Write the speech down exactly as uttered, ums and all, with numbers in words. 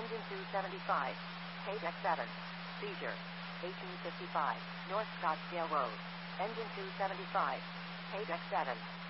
Engine two seventy-five. Page X seven. Seizure. eighteen fifty-five. North Scottsdale Road. Engine two seventy-five. Page X seven.